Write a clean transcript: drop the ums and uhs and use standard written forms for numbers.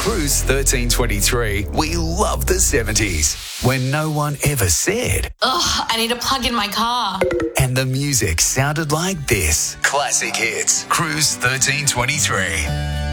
Cruise 1323, we love the 70s, when no one ever said. Ugh, I need a plug in my car. And the music sounded like this. Classic hits. Cruise 1323.